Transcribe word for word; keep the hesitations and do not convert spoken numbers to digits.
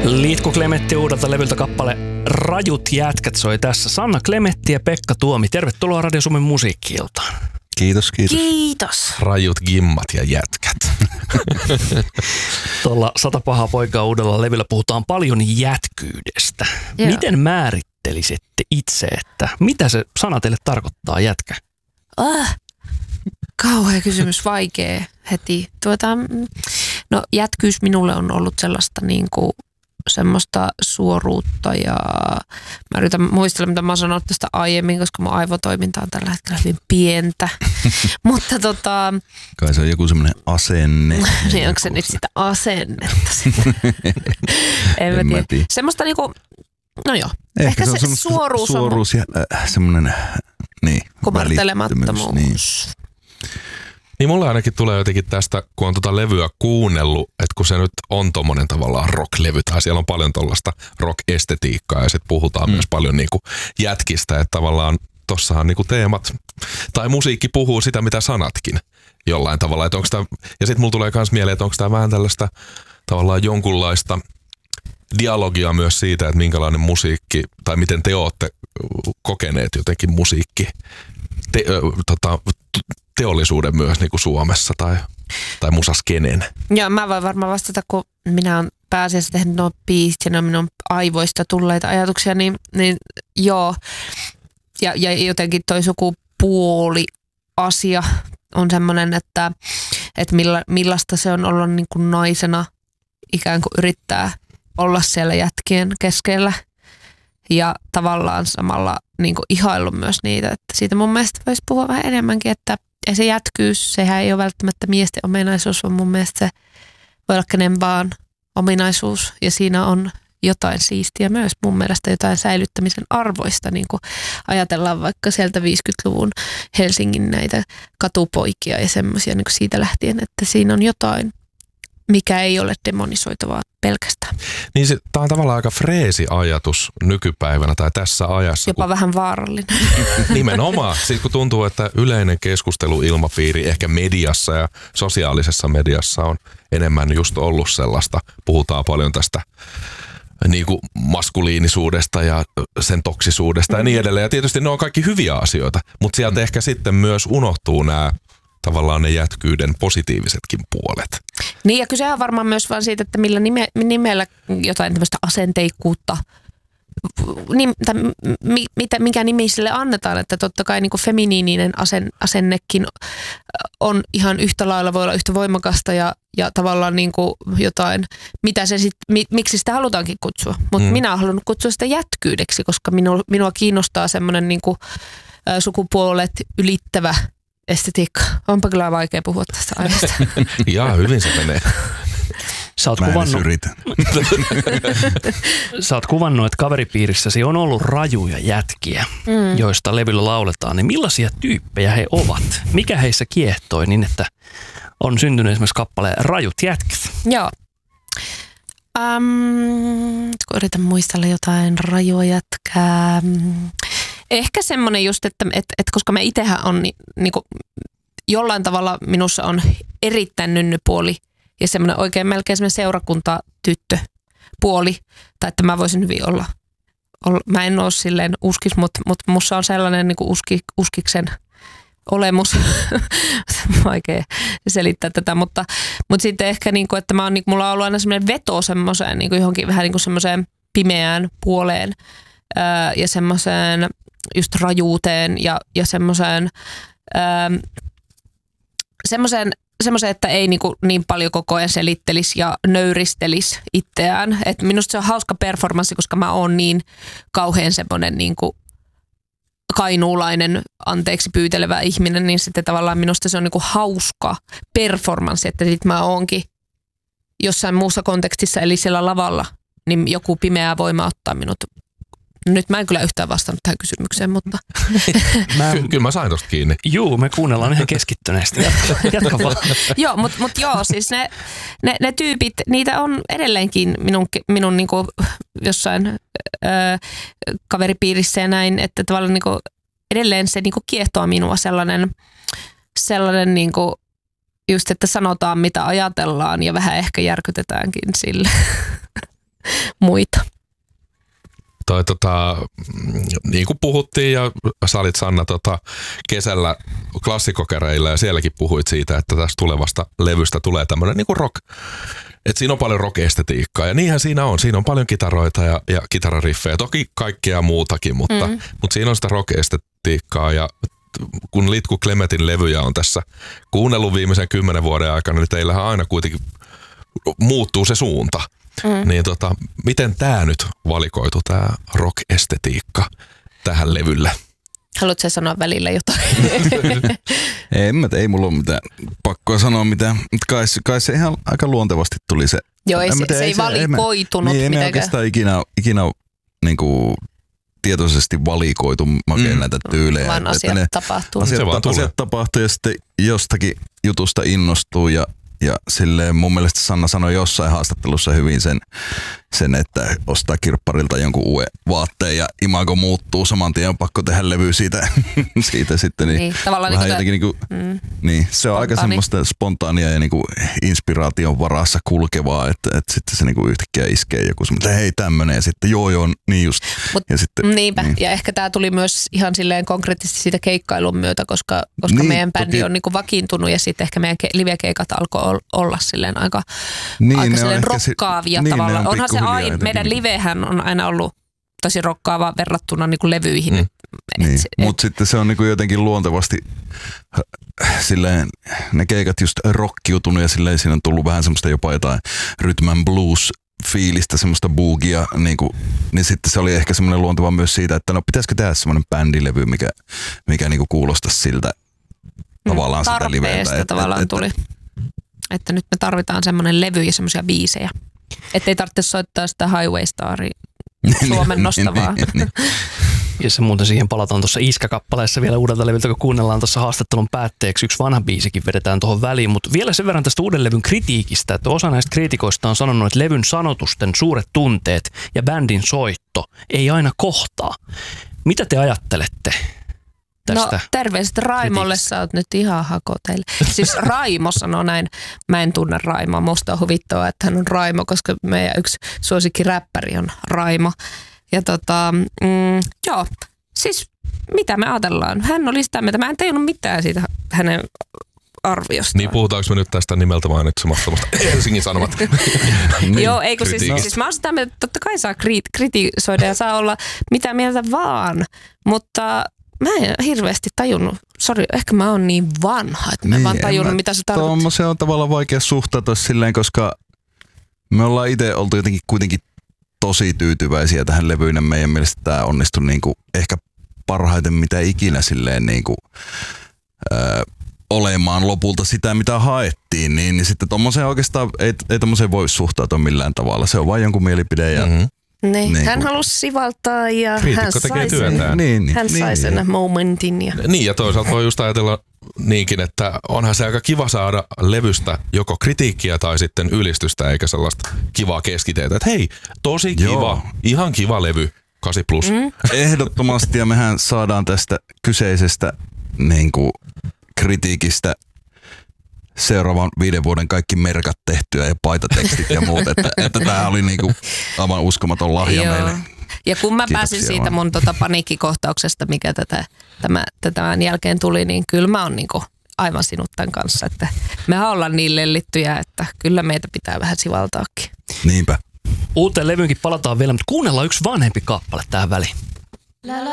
Liitku Klemetti uudelta levyltä kappale Rajut jätkät soi tässä. Sanna Klemetti ja Pekka Tuomi, tervetuloa Radio Suomen musiikki-iltaan. Kiitos, kiitos. Kiitos. Rajut gimmat ja jätkät. Tuolla Sata pahaa poikaa uudella levyllä puhutaan paljon jätkyydestä. Joo. Miten määrittelisitte itse, että mitä se sana teille tarkoittaa jätkä? Ah, kauhea kysymys, vaikea heti. Tuota, no jätkyys minulle on ollut sellaista niin kuin semmoista suoruutta ja mä yritän muistella, mitä mä oon sanonut tästä aiemmin, koska mun aivotoiminta on tällä hetkellä hyvin pientä. Mutta tota... Kai se on joku semmoinen asenne. Niin onko se nyt sitä asennetta? en, en mä tiedä. tiedä. Semmoista niinku, no joo. Ehkä, Ehkä se, se, on suoruus, suoruus ja äh, semmoinen niin, kumartelemattomuus. Niin. Niin mulle ainakin tulee jotenkin tästä, kun on tota levyä kuunnellut, että kun se nyt on tommonen tavallaan rock-levy, tai siellä on paljon tollaista rock-estetiikkaa, ja sitten puhutaan mm. myös paljon niinku jätkistä, että tavallaan tossahan niinku teemat, tai musiikki puhuu sitä, mitä sanatkin jollain tavalla. Että onks tää, ja sitten mulla tulee myös mieleen, että onko tämä vähän tällaista tavallaan jonkunlaista dialogia myös siitä, että minkälainen musiikki, tai miten te ootte kokeneet jotenkin musiikki, te, tota, teollisuuden myös niin kuin Suomessa tai, tai musaskenen. Joo, mä voin varmaan vastata, kun minä olen pääasiassa tehnyt nuo biisit ja ne on minun aivoista tulleita ajatuksia, niin, niin joo. Ja, ja jotenkin toi sukupuoli asia on semmoinen, että, että milla, millaista se on olla niin kuin naisena, ikään kuin yrittää olla siellä jätkien keskellä ja tavallaan samalla niin kuin ihaillut myös niitä. Että siitä mun mielestä voisi puhua vähän enemmänkin, että ja se jätkyys, sehän ei ole välttämättä miesten ominaisuus, vaan mun mielestä se voi olla kenen vaan ominaisuus. Ja siinä on jotain siistiä myös, mun mielestä jotain säilyttämisen arvoista, niin kuin ajatellaan vaikka sieltä viisikymmentäluvun Helsingin näitä katupoikia ja semmoisia niin kuin siitä lähtien, että siinä on jotain, mikä ei ole demonisoitavaa pelkästään. Niin se, tää on tavallaan aika freesi ajatus nykypäivänä tai tässä ajassa. Jopa kun, vähän vaarallinen. Nimenomaan. Sitten kun tuntuu, että yleinen keskusteluilmapiiri ehkä mediassa ja sosiaalisessa mediassa on enemmän just ollut sellaista. Puhutaan paljon tästä niin kuin maskuliinisuudesta ja sen toksisuudesta mm. ja niin edelleen. Ja tietysti ne on kaikki hyviä asioita, mutta sieltä mm. ehkä sitten myös unohtuu nämä tavallaan ne jätkyyden positiivisetkin puolet. Niin ja kyse on varmaan myös vaan siitä, että millä nime, nimellä jotain tämmöistä asenteikkuutta, nim, tai mi, mitä, mikä nimi sille annetaan, että totta kai niin kuin feminiininen asen, asennekin on ihan yhtä lailla, voi olla yhtä voimakasta ja, ja tavallaan niin kuin jotain, mitä se sit, mi, miksi sitä halutaankin kutsua. Mutta mm. minä olen halunnut kutsua sitä jätkyydeksi, koska minua, minua kiinnostaa semmoinen niin kuin ä, sukupuolet ylittävä estetiikka. Onpa kyllä vaikea puhua tästä aiheesta. Jaa, hyvin se menee. Sä oot, Mä kuvannut, sä oot kuvannut, että kaveripiirissäsi on ollut rajuja jätkiä, mm. joista levyllä lauletaan. Niin millaisia tyyppejä he ovat? Mikä heissä kiehtoi niin, että on syntynyt esimerkiksi kappale Rajut jätkät? Joo. Um, kun yritän muistella jotain rajua jätkää. Ehkä semmoinen just, että, että, että koska mä itsehän on niin, niin kuin jollain tavalla minussa on erittäin nynnypuoli ja semmoinen oikein melkein semmoinen seurakuntatyttöpuoli, tai että mä voisin hyvin olla, olla mä en ole silleen uskis, mutta, mutta musta on sellainen niin kuin uski, uskiksen olemus, vaikea selittää tätä, mutta, mutta sitten ehkä niin kuin, että mä oon, niin kuin, mulla on ollut aina semmoinen veto semmoiseen niin kuin johonkin vähän niin kuin semmoiseen pimeään puoleen ää, ja semmoiseen just rajuuteen ja, ja semmoiseen, ähm, semmoiseen, semmoiseen, että ei niinku niin paljon koko ajan selittelisi ja nöyristelisi itseään. Et minusta se on hauska performanssi, koska mä oon niin kauhean semmoinen niinku kainuulainen, anteeksi pyytelevä ihminen, niin sitten tavallaan minusta se on niinku hauska performanssi, että sit mä oonkin jossain muussa kontekstissa, eli siellä lavalla, niin joku pimeä voima ottaa minut. Nyt mä en kyllä yhtään vastannut tähän kysymykseen, mutta... mä, Ky- kyllä mä sain tosta kiinni. Juu, me kuunnellaan ihan keskittyneesti. Jatka, jatka vaan. Joo, mutta mut joo, siis ne, ne, ne tyypit, niitä on edelleenkin minun, minun niinku jossain ö, kaveripiirissä ja näin, että tavallaan niinku edelleen se niinku kiehtoo minua sellainen, sellainen niinku just, että sanotaan mitä ajatellaan ja vähän ehkä järkytetäänkin sille. muita. Toi, tota, niin kuin puhuttiin ja sä olit Sanna tota, kesällä klassikokereilla ja sielläkin puhuit siitä, että tästä tulevasta levystä tulee tämmöinen niin kuin rock. Että siinä on paljon rock-estetiikkaa ja niinhän siinä on. Siinä on paljon kitaroita ja, ja kitarariffejä, toki kaikkea muutakin, mutta, mm. mutta siinä on sitä rock-estetiikkaa ja kun Litku Klemetin levyjä on tässä kuunnellut viimeisen kymmenen vuoden aikana, niin teillähän aina kuitenkin muuttuu se suunta. Mm. Niin tota, miten tää nyt valikoitu, tää rock-estetiikka tähän levylle? Haluatko sä sanoa välillä jotain? ei, mä, ei mulla ole mitään pakkoa sanoa mitään, mutta kai, kai se ihan aika luontevasti tuli se. Joo, ei, se, tiedä, se ei valikoitunut niin, mitenkään. Ei oikeastaan ikinä, ikinä niin kuin tietoisesti valikoitu makeen mm. näitä tyylejä. Vaan asiat ne tapahtuu. Asiat, asiat tapahtuu ja sitten jostakin jutusta innostuu ja Ja silleen mun mielestä Sanna sanoi jossain haastattelussa hyvin sen, sen että ostaa kirpparilta jonkun uuden vaatteen ja imago muuttuu saman tien, on pakko tehdä levy siitä, siitä sitten. Niin, niin tavallaan vähän niin jotenkin niinku, mm, niin, se on aika semmoista spontaania ja niinku inspiraation varassa kulkevaa, että, että sitten se niinku yhtäkkiä iskee joku semmoinen, että hei tämmönen ja sitten joo joo, niin just. Mut, ja sitten, niinpä, niin. ja ehkä tää tuli myös ihan silleen konkreettisesti siitä keikkailun myötä, koska, koska niin, meidän bändi toki on niinku vakiintunut ja sitten ehkä meidän ke- live-keikat alkoi olla silleen aika, niin, aika silleen rokkaavia si- tavallaan. Niin, on Onhan se aina, meidän livehän on aina ollut tosi rokkaava verrattuna niinku levyihin. Mm. Niin. Mutta sitten se on niinku jotenkin luontevasti silleen, ne keikat just rockiutunut ja silleen siinä on tullut vähän semmoista jopa jotain rhythm and blues fiilistä, semmoista boogia, niinku, niin sitten se oli ehkä semmoinen luonteva myös siitä, että no pitäisikö tehdä semmoinen bändilevy, mikä, mikä niinku kuulostaisi siltä tavallaan sitä liveiltä. Tarpeesta tavallaan et, tuli. Että nyt me tarvitaan semmoinen levy ja semmoisia biisejä. Että ei tarvitse soittaa sitä Highway Staria suomennosta vaan. Ja se muuten siihen palataan tuossa Iskä-kappaleessa vielä uudelta levyltä, kun kuunnellaan tuossa haastattelun päätteeksi. Yksi vanha biisikin vedetään tuohon väliin, mutta vielä sen verran tästä uuden levyn kritiikistä, että osa näistä kriitikoista on sanonut, että levyn sanotusten suuret tunteet ja bändin soitto ei aina kohtaa. Mitä te ajattelette tästä? No terveiset Raimolle, sä oot nyt ihan hakoteille. Siis Raimo sanoo näin, mä en tunne Raimoa, musta on huvittavaa, että hän on Raimo, koska meidän yksi suosikkiräppäri on Raimo. Ja tota, mm, joo, siis mitä me ajatellaan? Hän oli sitä mieltä, mä en tajunnut mitään siitä hänen arviostaan. Niin puhutaanko me nyt tästä nimeltä mainitsemattomasta Helsingin Sanomat? niin. Joo, eikö siis, siis mä oon sitä mieltä, että totta kai saa kritisoida ja saa olla mitä mieltä vaan, mutta mä en hirveästi tajunnut, sori, ehkä mä oon niin vanha, että mä en niin, vaan tajunnut, mä, mitä se tarkoittaa. Se on tavallaan vaikea suhtautua silleen, koska me ollaan itse oltu jotenkin kuitenkin tosi tyytyväisiä tähän levyyn. Meidän mielestä tämä onnistui niinku ehkä parhaiten mitä ikinä silleen niinku, ö, olemaan lopulta sitä, mitä haettiin. Niin, niin sitten tommoseen oikeastaan ei, ei tommoseen voi suhtautua millään tavalla. Se on vain jonkun mielipide ja mm-hmm. Niin. Niin, hän halusi sivaltaa ja kriitikko hän sai sen, niin, niin, hän sai niin, sen niin. momentin. Ja. Niin ja toisaalta voi just ajatella niinkin, että onhan se aika kiva saada levystä joko kritiikkiä tai sitten ylistystä eikä sellaista kivaa keskiteetä. Että hei, tosi kiva, Joo. ihan kiva levy, kahdeksan plus. Mm. Ehdottomasti ja mehän saadaan tästä kyseisestä niin kuin, kritiikistä seuraavan viiden vuoden kaikki merkat tehtyä ja paitatekstit ja muut, että, että tämä oli niinku aivan uskomaton lahja Joo. meille. Ja kun mä Kiitoksia pääsin siitä vaan. mun tota paniikkikohtauksesta, mikä tätä, tämä, tämän jälkeen tuli, niin kyllä mä oon niinku aivan sinut tämän kanssa, että mehän ollaan niin lellittyjä, että kyllä meitä pitää vähän sivaltaakin. Niinpä. Uuteen levyynkin palataan vielä, mutta kuunnellaan yksi vanhempi kappale tähän väliin.